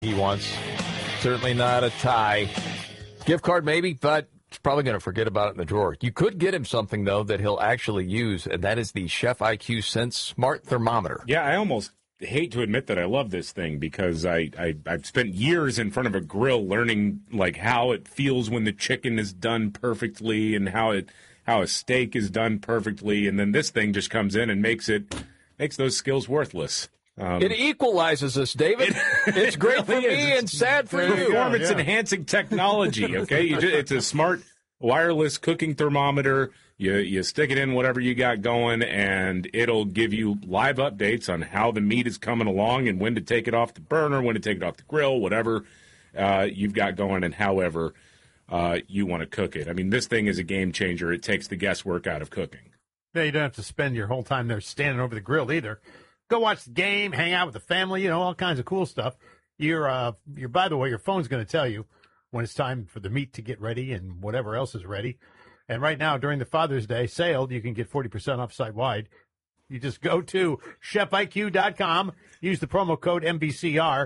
he wants. Certainly not a tie. Gift card maybe, but he's probably going to forget about it in the drawer. You could get him something, though, that he'll actually use, and that is the Chef IQ Sense Smart Thermometer. Yeah, I almost hate to admit that I love this thing because I've spent years in front of a grill learning like how it feels when the chicken is done perfectly and how a steak is done perfectly, and then this thing just comes in and makes those skills worthless. It equalizes us, David. It's great for me and sad for you. Performance-enhancing technology, okay? It's a smart wireless cooking thermometer. You stick it in whatever you got going, and it'll give you live updates on how the meat is coming along and when to take it off the burner, when to take it off the grill, whatever you've got going and however you want to cook it. I mean, this thing is a game changer. It takes the guesswork out of cooking. Yeah, you don't have to spend your whole time there standing over the grill either. Go watch the game, hang out with the family, all kinds of cool stuff. You're by the way, your phone's going to tell you when it's time for the meat to get ready and whatever else is ready. And right now, during the Father's Day sale, you can get 40% off site-wide. You just go to chefiq.com, use the promo code MVCR,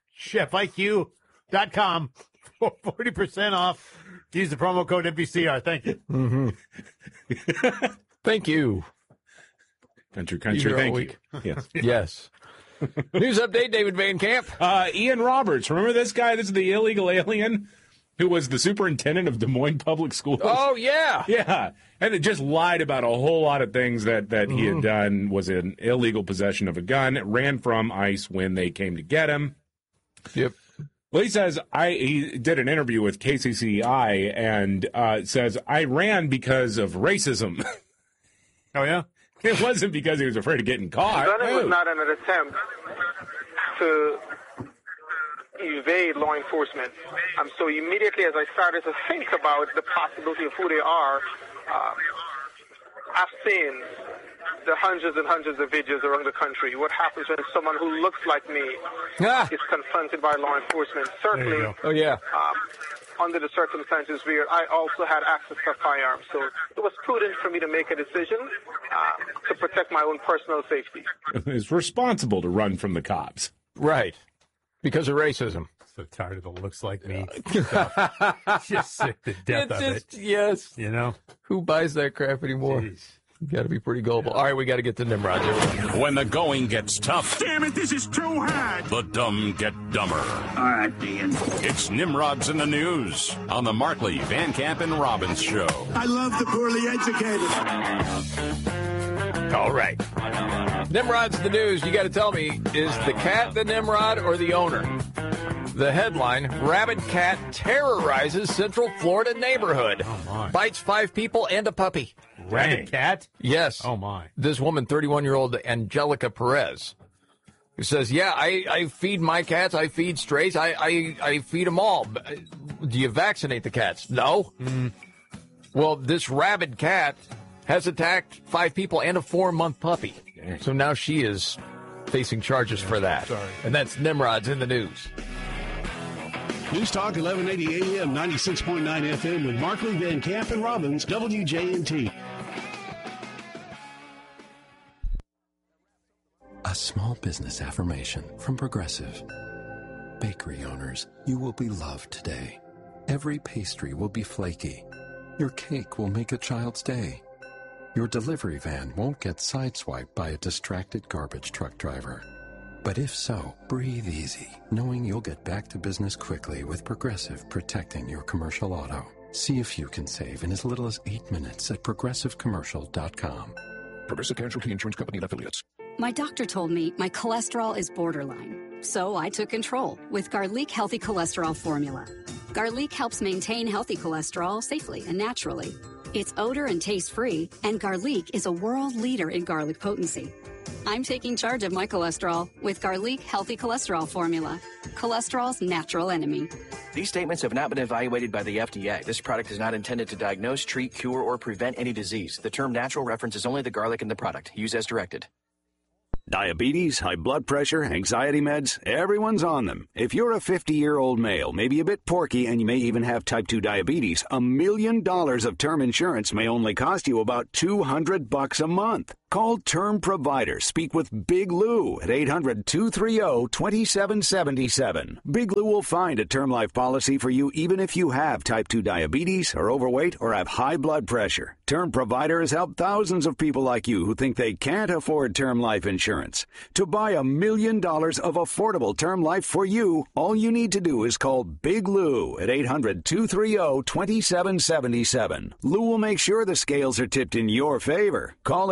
chefiq.com for 40% off. Use the promo code MVCR. Thank you. Mm-hmm. Thank you. Country, thank you. Yes. Yes. News update, David Van Camp. Ian Roberts. Remember this guy? This is the illegal alien who was the superintendent of Des Moines Public Schools. Oh, yeah. Yeah. And it just lied about a whole lot of things that he had done, was in illegal possession of a gun, ran from ICE when they came to get him. Yep. Well, he says, he did an interview with KCCI and says, I ran because of racism. Oh, yeah? It wasn't because he was afraid of getting caught. Gunning was not an attempt to evade law enforcement. So immediately as I started to think about the possibility of who they are, I've seen the hundreds and hundreds of videos around the country. What happens when someone who looks like me is confronted by law enforcement? Certainly. Oh, yeah. Under the circumstances where I also had access to a firearm. So it was prudent for me to make a decision to protect my own personal safety. It's responsible to run from the cops. Right. Because of racism. So tired of the looks like me. Just sick to death of it. Yes. Who buys that crap anymore? Jeez. You got to be pretty gullible. All right, we got to get to Nimrod. When the going gets tough. Damn it, this is too hard. The dumb get dumber. All right, Dean. It's Nimrod's in the News on the Markley, Van Camp, and Robbins Show. I love the poorly educated. All right. Nimrod's in the News. You got to tell me, is the cat the Nimrod or the owner? The headline, Rabid Cat Terrorizes Central Florida Neighborhood. Oh, my. Bites 5 people and a puppy. Rabid cat? Yes. Oh, my. This woman, 31-year-old Angelica Perez, who says, yeah, I feed my cats. I feed strays. I feed them all. Do you vaccinate the cats? No. Well, this rabid cat has attacked 5 people and a 4-month puppy. So now she is facing charges for that. Sorry. And that's Nimrod's in the News. News Talk 1180 AM, 96.9 FM with Markley, Van Camp, and Robbins, WJNT. A small business affirmation from Progressive. Bakery owners, you will be loved today. Every pastry will be flaky. Your cake will make a child's day. Your delivery van won't get sideswiped by a distracted garbage truck driver. But if so, breathe easy, knowing you'll get back to business quickly with Progressive protecting your commercial auto. See if you can save in as little as 8 minutes at progressivecommercial.com. Progressive Casualty Insurance Company and Affiliates. My doctor told me my cholesterol is borderline, so I took control with Garlic Healthy Cholesterol Formula. Garlic helps maintain healthy cholesterol safely and naturally. It's odor and taste-free, and Garlic is a world leader in garlic potency. I'm taking charge of my cholesterol with Garlic Healthy Cholesterol Formula, cholesterol's natural enemy. These statements have not been evaluated by the FDA. This product is not intended to diagnose, treat, cure, or prevent any disease. The term natural references only the garlic in the product. Use as directed. Diabetes, high blood pressure, anxiety meds, everyone's on them. If you're a 50-year-old male, maybe a bit porky, and you may even have type 2 diabetes, $1 million of term insurance may only cost you about $200 a month. Call Term Provider. Speak with Big Lou at 800-230-2777. Big Lou will find a term life policy for you even if you have type 2 diabetes, are overweight, or have high blood pressure. Term Provider has helped thousands of people like you who think they can't afford term life insurance. To buy $1 million of affordable term life for you, all you need to do is call Big Lou at 800-230-2777. Lou will make sure the scales are tipped in your favor. Call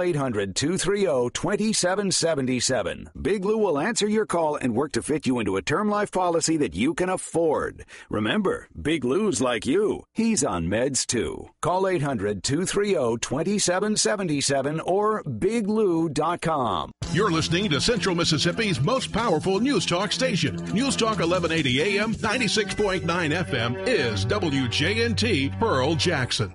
800-230-2777. Big Lou will answer your call and work to fit you into a term life policy that you can afford. Remember, Big Lou's like you. He's on meds too. Call 800-230-2777 or biglou.com. You're listening to Central Mississippi's most powerful news talk station. News Talk 1180 AM, 96.9 FM is WJNT Pearl Jackson.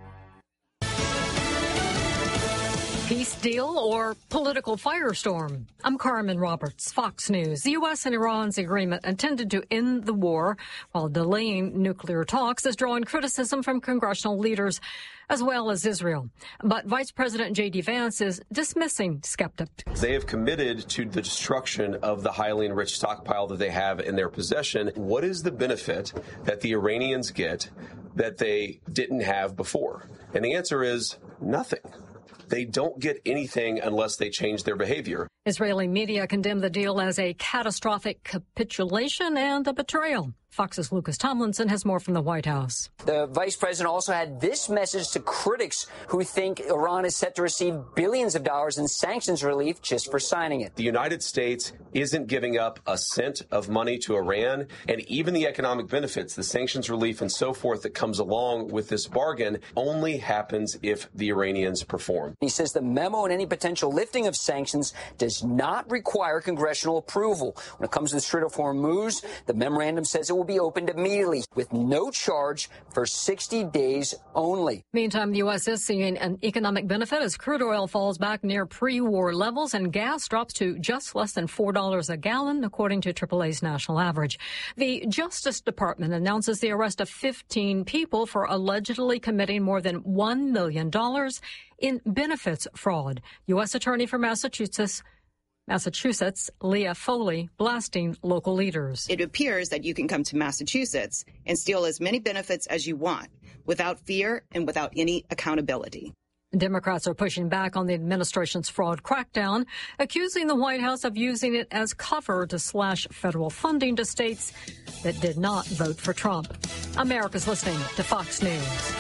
Peace deal or political firestorm? I'm Carmen Roberts, Fox News. The U.S. and Iran's agreement intended to end the war while delaying nuclear talks is drawing criticism from congressional leaders as well as Israel. But Vice President J.D. Vance is dismissing skeptics. They have committed to the destruction of the highly enriched stockpile that they have in their possession. What is the benefit that the Iranians get that they didn't have before? And the answer is nothing. They don't get anything unless they change their behavior. Israeli media condemned the deal as a catastrophic capitulation and a betrayal. Fox's Lucas Tomlinson has more from the White House. The vice president also had this message to critics who think Iran is set to receive billions of dollars in sanctions relief just for signing it. The United States isn't giving up a cent of money to Iran, and even the economic benefits, the sanctions relief and so forth that comes along with this bargain only happens if the Iranians perform. He says the memo and any potential lifting of sanctions does not require congressional approval. When it comes to the Strait of Hormuz, the memorandum says it will be opened immediately with no charge for 60 days only. Meantime, the U.S. is seeing an economic benefit as crude oil falls back near pre-war levels and gas drops to just less than $4 a gallon, according to AAA's national average. The Justice Department announces the arrest of 15 people for allegedly committing more than $1 million in benefits fraud. U.S. Attorney for Massachusetts, Leah Foley, blasting local leaders. It appears that you can come to Massachusetts and steal as many benefits as you want without fear and without any accountability. Democrats are pushing back on the administration's fraud crackdown, accusing the White House of using it as cover to slash federal funding to states that did not vote for Trump. America's listening to Fox News.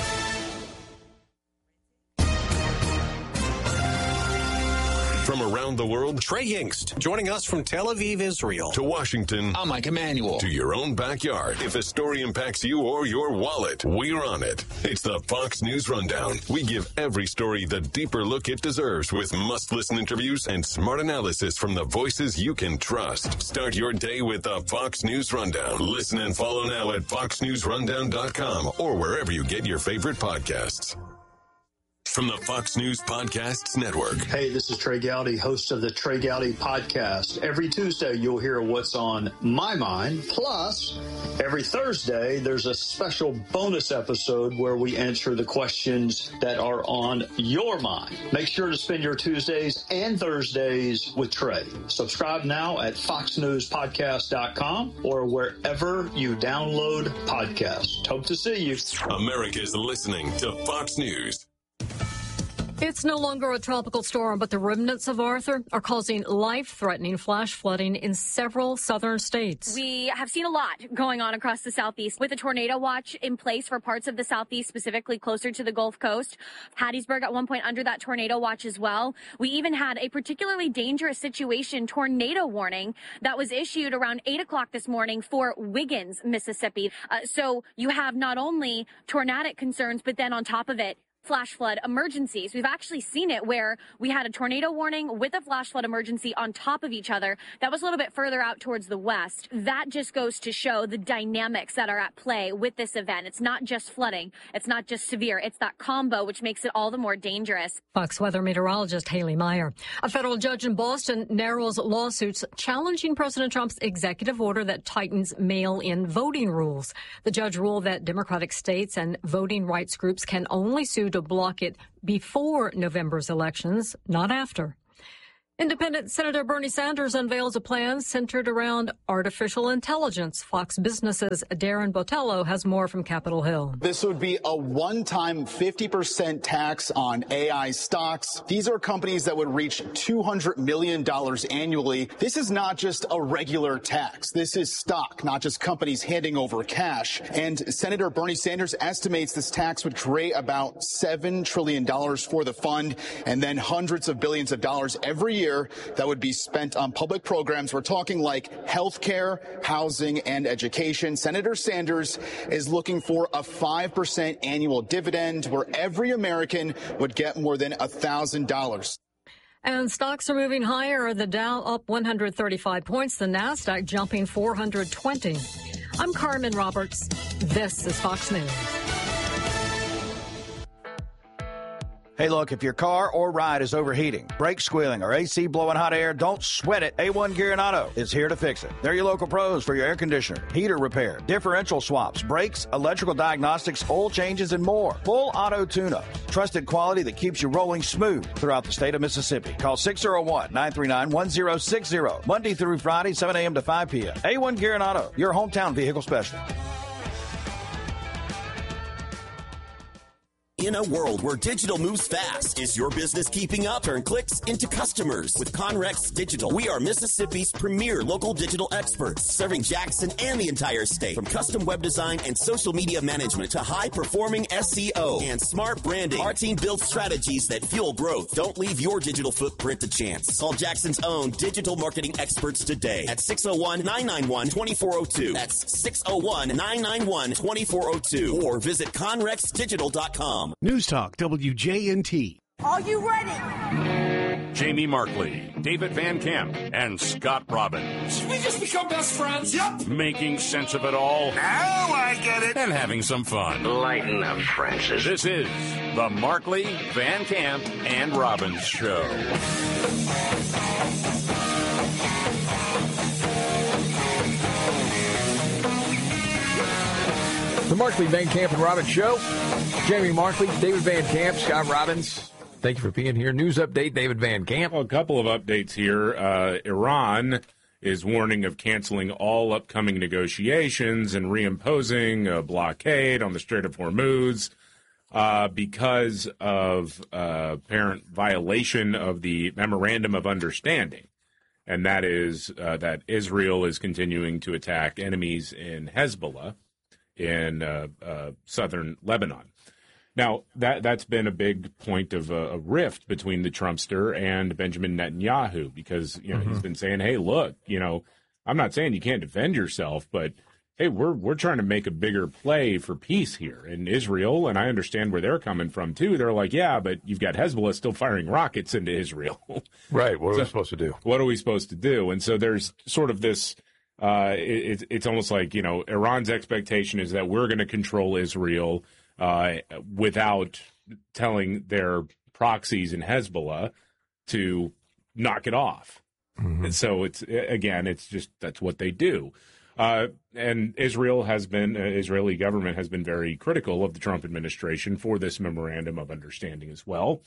From around the world, Trey Yingst, joining us from Tel Aviv, Israel. To Washington, I'm Mike Emanuel. To your own backyard. If a story impacts you or your wallet, we're on it. It's the Fox News Rundown. We give every story the deeper look it deserves with must-listen interviews and smart analysis from the voices you can trust. Start your day with the Fox News Rundown. Listen and follow now at foxnewsrundown.com or wherever you get your favorite podcasts. From the Fox News Podcasts Network. Hey, this is Trey Gowdy, host of the Trey Gowdy Podcast. Every Tuesday, you'll hear what's on my mind. Plus, every Thursday, there's a special bonus episode where we answer the questions that are on your mind. Make sure to spend your Tuesdays and Thursdays with Trey. Subscribe now at foxnewspodcast.com or wherever you download podcasts. Hope to see you. America's listening to Fox News. It's no longer a tropical storm, but the remnants of Arthur are causing life-threatening flash flooding in several southern states. We have seen a lot going on across the southeast with a tornado watch in place for parts of the southeast, specifically closer to the Gulf Coast. Hattiesburg at one point under that tornado watch as well. We even had a particularly dangerous situation tornado warning that was issued around 8 o'clock this morning for Wiggins, Mississippi. So you have not only tornadic concerns, but then on top of it, flash flood emergencies. We've actually seen it where we had a tornado warning with a flash flood emergency on top of each other. That was a little bit further out towards the west. That just goes to show the dynamics that are at play with this event. It's not just flooding. It's not just severe. It's that combo, which makes it all the more dangerous. Fox weather meteorologist Haley Meyer. A federal judge in Boston narrows lawsuits challenging President Trump's executive order that tightens mail-in voting rules. The judge ruled that Democratic states and voting rights groups can only sue to block it before November's elections, not after. Independent Senator Bernie Sanders unveils a plan centered around artificial intelligence. Fox Business's Darren Botello has more from Capitol Hill. This would be a one-time 50% tax on AI stocks. These are companies that would reach $200 million annually. This is not just a regular tax. This is stock, not just companies handing over cash. And Senator Bernie Sanders estimates this tax would create about $7 trillion for the fund, and then hundreds of billions of dollars every year that would be spent on public programs. We're talking like health care, housing, and education. Senator Sanders is looking for a 5% annual dividend where every American would get more than $1,000. And stocks are moving higher. The Dow up 135 points, the Nasdaq jumping 420. I'm Carmen Roberts. This is Fox News. Hey, look, if your car or ride is overheating, brake squealing, or AC blowing hot air, don't sweat it. A1 Gear and Auto is here to fix it. They're your local pros for your air conditioner, heater repair, differential swaps, brakes, electrical diagnostics, oil changes, and more. Full auto tune-ups. Trusted quality that keeps you rolling smooth throughout the state of Mississippi. Call 601-939-1060. Monday through Friday, 7 a.m. to 5 p.m. A1 Gear and Auto, your hometown vehicle specialist. In a world where digital moves fast, is your business keeping up? Turn clicks into customers with Conrex Digital. We are Mississippi's premier local digital experts, serving Jackson and the entire state. From custom web design and social media management to high-performing SEO and smart branding, our team builds strategies that fuel growth. Don't leave your digital footprint to chance. Call Jackson's own digital marketing experts today at 601-991-2402. That's 601-991-2402. Or visit conrexdigital.com. News Talk WJNT. Are you ready? Jamie Markley, David Van Camp, and Scott Robbins. We just become best friends. Yep. Making sense of it all. Now I get it. And having some fun. Lighten up, Francis. This is the Markley, Van Camp, and Robbins Show. The Markley, Van Camp, and Robbins Show. Jamie Markley, David Van Camp, Scott Robbins. Thank you for being here. News update, David Van Camp. Well, a couple of updates here. Iran is warning of canceling all upcoming negotiations and reimposing a blockade on the Strait of Hormuz because of apparent violation of the Memorandum of Understanding. And that is that Israel is continuing to attack enemies in Hezbollah in southern Lebanon. Now, that's been a big point of a rift between the Trumpster and Benjamin Netanyahu because, he's been saying, hey, look, I'm not saying you can't defend yourself, but, hey, we're trying to make a bigger play for peace here in Israel, and I understand where they're coming from, too. They're like, yeah, but you've got Hezbollah still firing rockets into Israel. Right. What are we supposed to do? What are we supposed to do? And so there's sort of this it's almost like, Iran's expectation is that we're going to control Israel without telling their proxies in Hezbollah to knock it off. Mm-hmm. And so it's just that's what they do. And Israeli government has been very critical of the Trump administration for this memorandum of understanding as well.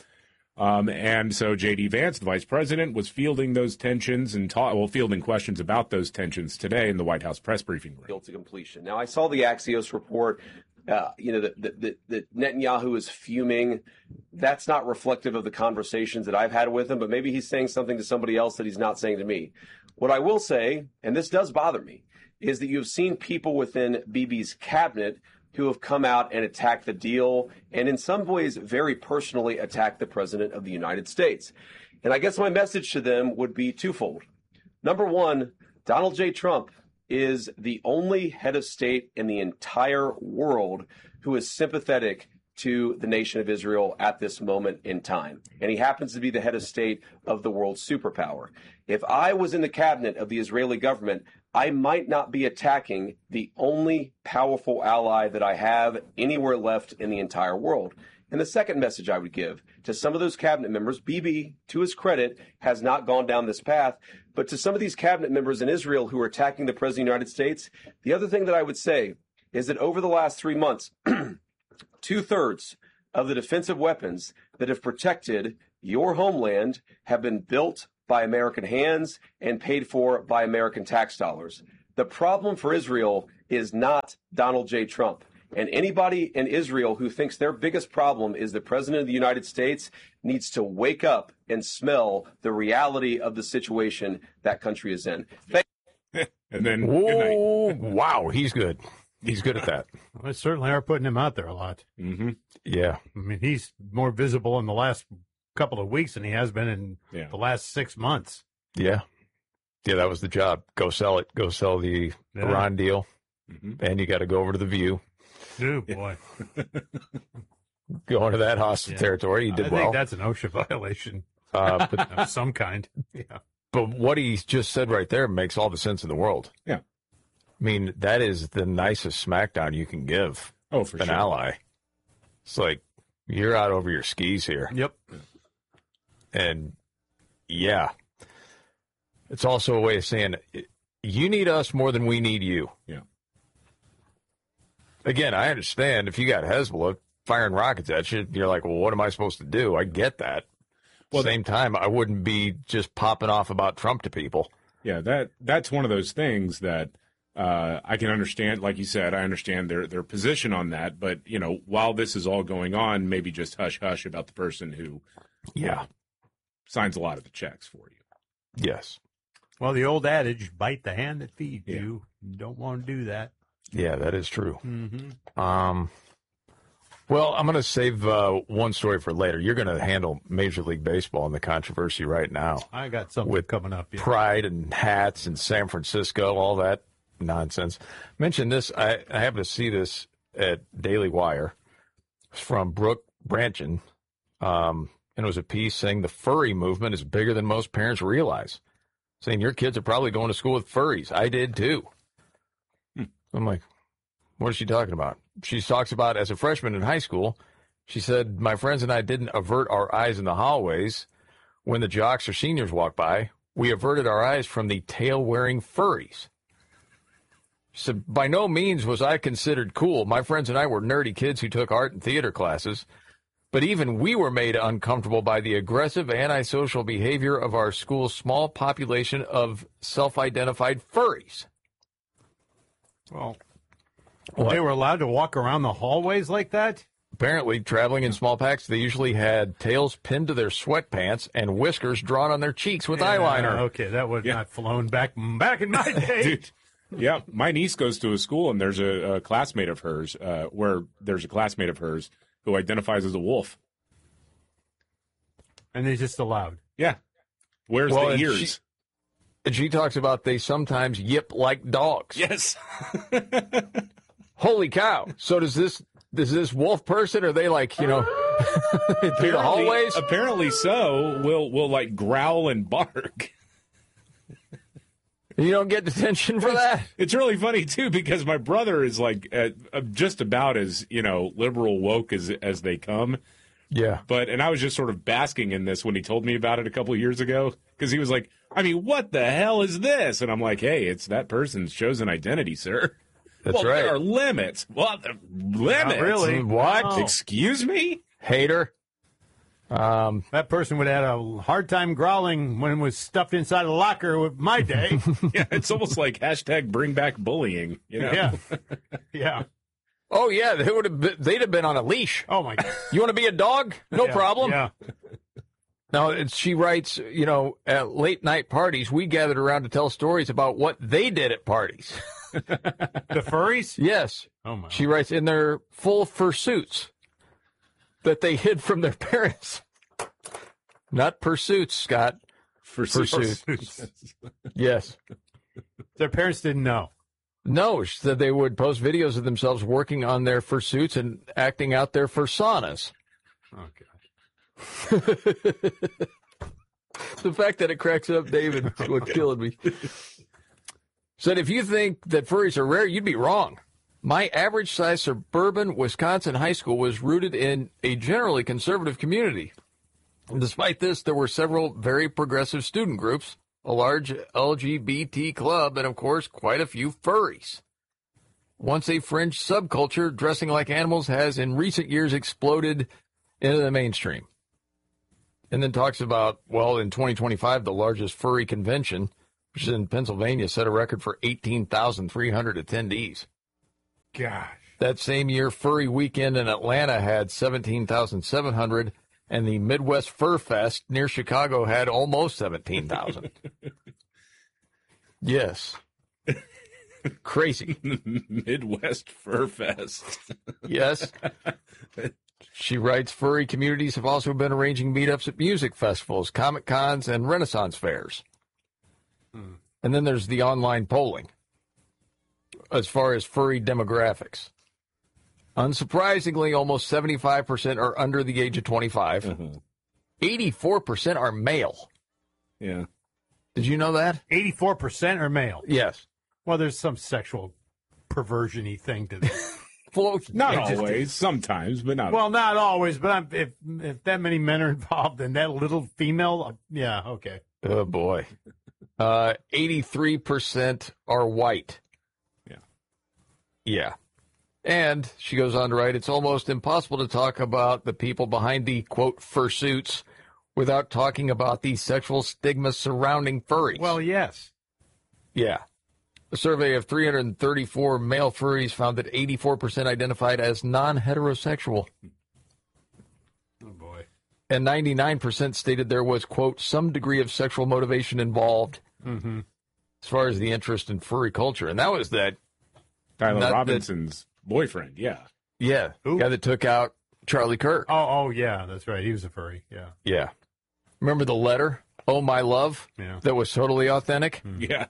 And so J.D. Vance, the vice president, was fielding those tensions and fielding questions about those tensions today in the White House press briefing room. To completion. Now, I saw the Axios report, that Netanyahu is fuming. That's not reflective of the conversations that I've had with him, but maybe he's saying something to somebody else that he's not saying to me. What I will say, and this does bother me, is that you've seen people within Bibi's cabinet who have come out and attacked the deal and in some ways very personally attacked the president of the United States. And I guess my message to them would be twofold. Number one, Donald J. Trump is the only head of state in the entire world who is sympathetic to the nation of Israel at this moment in time. And he happens to be the head of state of the world superpower. If I was in the cabinet of the Israeli government, I might not be attacking the only powerful ally that I have anywhere left in the entire world. And the second message I would give to some of those cabinet members, Bibi, to his credit, has not gone down this path, but to some of these cabinet members in Israel who are attacking the president of the United States, the other thing that I would say is that over the last 3 months, 2/3 of the defensive weapons that have protected your homeland have been built by American hands and paid for by American tax dollars. The problem for Israel is not Donald J. Trump. And anybody in Israel who thinks their biggest problem is the president of the United States needs to wake up and smell the reality of the situation that country is in. And then, oh, wow, he's good. He's good at that. Well, they certainly are putting him out there a lot. Mm-hmm. Yeah. I mean, he's more visible in the last couple of weeks than he has been in the last 6 months. Yeah. Yeah, that was the job. Go sell it. Go sell the Iran deal. Mm-hmm. And you got to go over to The View. Oh, boy. Go into that hostile territory. He did well. I think that's an OSHA violation but, of some kind. Yeah. But what he just said right there makes all the sense in the world. Yeah. I mean, that is the nicest smackdown you can give for an ally. It's like, you're out over your skis here. Yep. And, yeah. It's also a way of saying, you need us more than we need you. Yeah. Again, I understand if you got Hezbollah firing rockets at you, you're like, well, what am I supposed to do? I get that. Well, at the same time, I wouldn't be just popping off about Trump to people. Yeah, that's one of those things that I can understand. Like you said, I understand their position on that. But, you know, while this is all going on, maybe just hush-hush about the person who signs a lot of the checks for you. Yes. Well, the old adage, bite the hand that feeds you. You don't want to do that. Yeah, that is true. Mm-hmm. Well, I'm going to save one story for later. You're going to handle Major League Baseball and the controversy right now. I got something with coming up. Yeah. Pride and hats and San Francisco, all that nonsense. Mention this. I happened to see this at Daily Wire. It's from Brooke Branchen. And it was a piece saying the furry movement is bigger than most parents realize. Saying your kids are probably going to school with furries. I did too. I'm like, what is she talking about? She talks about as a freshman in high school, she said, my friends and I didn't avert our eyes in the hallways when the jocks or seniors walked by. We averted our eyes from the tail-wearing furries. She said, by no means was I considered cool. My friends and I were nerdy kids who took art and theater classes, but even we were made uncomfortable by the aggressive antisocial behavior of our school's small population of self-identified furries. Well, they were allowed to walk around the hallways like that? Apparently, traveling in small packs, they usually had tails pinned to their sweatpants and whiskers drawn on their cheeks with eyeliner. Okay, that would not flown back in my day. Dude, yeah, my niece goes to a school, and there's a classmate of hers who identifies as a wolf. And they just allowed? Yeah. Wears the ears. And she talks about they sometimes yip like dogs. Yes. Holy cow. So does this wolf person, are they like, through the hallways? Apparently so. Will like growl and bark. You don't get detention for that? It's really funny, too, because my brother is like just about as, liberal woke as they come. Yeah. And I was just sort of basking in this when he told me about it a couple of years ago, because he was like, I mean, what the hell is this? And I'm like, hey, it's that person's chosen identity, sir. That's right. There are limits. What? Limits? Not really. What? Oh. Excuse me? Hater. That person would have had a hard time growling when it was stuffed inside a locker with my day. Yeah, it's almost like hashtag bring back bullying. Yeah. Yeah. Oh, yeah, they'd have been on a leash. Oh, my God. You want to be a dog? No problem. Yeah. Now, she writes, at late night parties, we gathered around to tell stories about what they did at parties. The furries? Yes. Oh, my. She writes in their full fursuits that they hid from their parents. Not pursuits, Scott. Fursuits. Yes. Their parents didn't know. No, she said they would post videos of themselves working on their fursuits and acting out their fursonas. Oh, God. The fact that it cracks up David is what's killing me. Said if you think that furries are rare, you'd be wrong. My average-sized suburban Wisconsin high school was rooted in a generally conservative community. And despite this, there were several very progressive student groups, a large LGBT club, and, of course, quite a few furries. Once a fringe subculture, dressing like animals has in recent years exploded into the mainstream. And then talks about, well, in 2025, the largest furry convention, which is in Pennsylvania, set a record for 18,300 attendees. Gosh. That same year, Furry Weekend in Atlanta had 17,700, and the Midwest Fur Fest near Chicago had almost 17,000. Yes. Crazy. Midwest Fur Fest. Yes. She writes, furry communities have also been arranging meetups at music festivals, Comic Cons, and Renaissance fairs. And then there's the online polling as far as furry demographics. Unsurprisingly, almost 75% are under the age of 25. 84% are male. Yeah. Did you know that? 84% are male. Yes. Well, there's some sexual perversion-y thing to this. Well, not always, sometimes, but not. Well, not always, but if that many men are involved and that little female, yeah, okay. Oh, boy. 83% are white. Yeah. Yeah. And she goes on to write, it's almost impossible to talk about the people behind the, quote, fursuits without talking about the sexual stigma surrounding furries. Well, yes. Yeah. A survey of 334 male furries found that 84% identified as non-heterosexual. Oh, boy. And 99% stated there was, quote, some degree of sexual motivation involved as far as the interest in furry culture. And that was that. Tyler Robinson's boyfriend, yeah. Yeah. Guy that took out Charlie Kirk. Oh, yeah, that's right. He was a furry, yeah. Yeah. Remember the letter, Oh, My Love? Yeah. That was totally authentic? Yeah.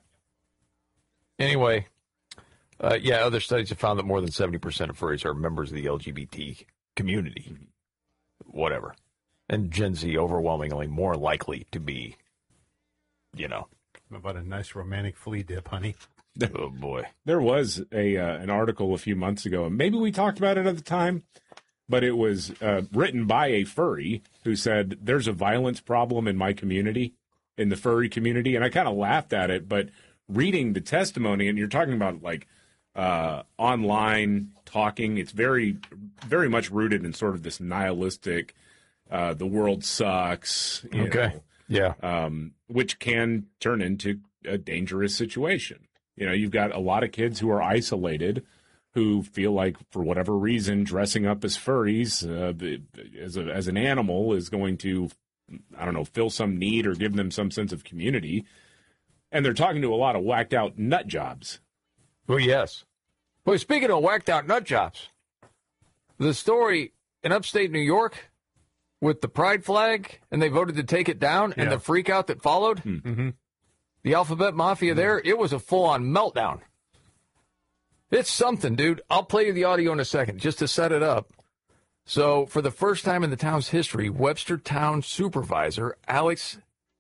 Anyway, other studies have found that more than 70% of furries are members of the LGBT community. Whatever. And Gen Z overwhelmingly more likely to be, How about a nice romantic flea dip, honey? Oh, boy. There was an article a few months ago, and maybe we talked about it at the time, but it was written by a furry who said, there's a violence problem in my community, in the furry community, and I kind of laughed at it, but reading the testimony, and you're talking about like online talking, it's very, very much rooted in sort of this nihilistic, the world sucks. You know, yeah. Which can turn into a dangerous situation. You've got a lot of kids who are isolated, who feel like, for whatever reason, dressing up as furries as an animal is going to, fill some need or give them some sense of community. And they're talking to a lot of whacked out nut jobs. Well, yes. Well, speaking of whacked out nut jobs, the story in upstate New York with the pride flag, and they voted to take it down, and the freak out that followed, the alphabet mafia there, it was a full-on meltdown. It's something, dude. I'll play you the audio in a second, just to set it up. So, for the first time in the town's history, Webster Town Supervisor Alex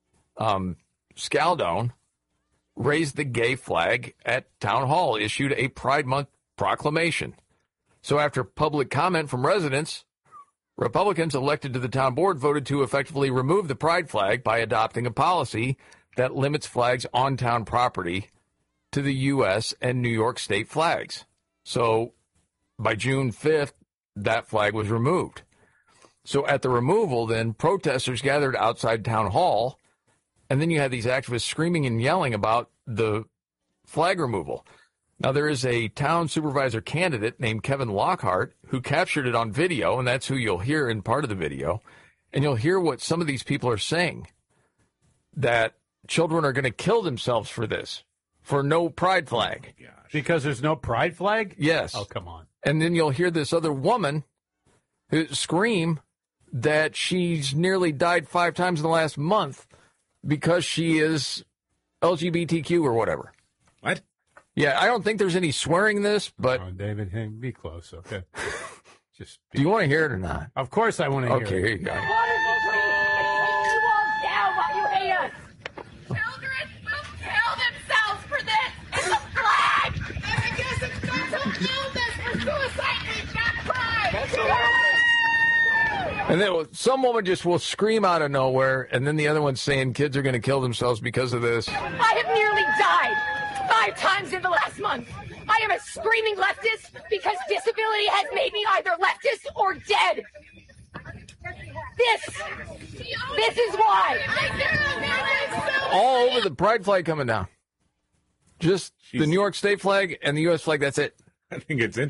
Scaldone raised the gay flag at Town Hall, issued a Pride Month proclamation. So after public comment from residents, Republicans elected to the town board voted to effectively remove the pride flag by adopting a policy that limits flags on town property to the U.S. and New York state flags. So by June 5th, that flag was removed. So at the removal, then, protesters gathered outside Town Hall, and then you had these activists screaming and yelling about the flag removal. Now, there is a town supervisor candidate named Kevin Lockhart who captured it on video, and that's who you'll hear in part of the video. And you'll hear what some of these people are saying, that children are going to kill themselves for this, for no pride flag. Oh, because there's no pride flag? Yes. Oh, come on. And then you'll hear this other woman who scream that she's nearly died 5 times in the last month because she is LGBTQ or whatever. What? Yeah, I don't think there's any swearing in this, but... Oh, David, hey, be close, okay? Do you want to hear it or not? Of course I want to hear it. Okay, here you go. And then some woman just will scream out of nowhere, and then the other one's saying kids are going to kill themselves because of this. I have nearly died 5 times in the last month. I am a screaming leftist because disability has made me either leftist or dead. This This is why. All over the pride flag coming down. Just the New York state flag and the U.S. flag, that's it. I think it's interesting.